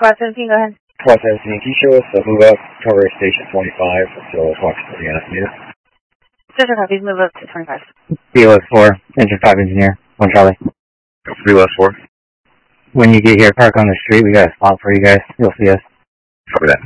Squad 17, go ahead. Squad 17, can you show us the move up, cover station 25 until approximately estimated? Sister copies, move up to 25. BOS 4, engine 5 engineer, 1 Charlie. BOS 4. When you get here, park on the street. We got a spot for you guys. You'll see us. Copy that.